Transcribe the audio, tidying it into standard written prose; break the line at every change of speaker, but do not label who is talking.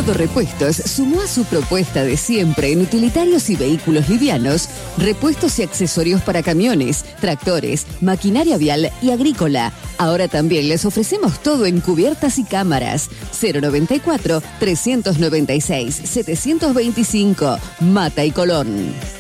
Autorepuestos sumó a su propuesta de siempre en utilitarios y vehículos livianos, repuestos y accesorios para camiones, tractores, maquinaria vial y agrícola. Ahora también les ofrecemos todo en cubiertas y cámaras. 094-396-725, Mata y Colón.